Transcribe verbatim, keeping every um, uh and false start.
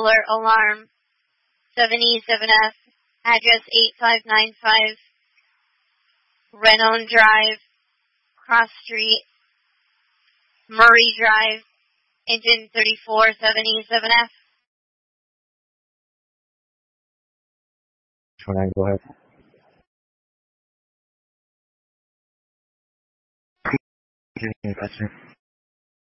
alert alarm seventy-seven F, address eight five nine five Renon Drive, Cross Street, Murray Drive, engine thirty-four seventy-seven F. twenty-nine, go ahead. Okay, gotcha.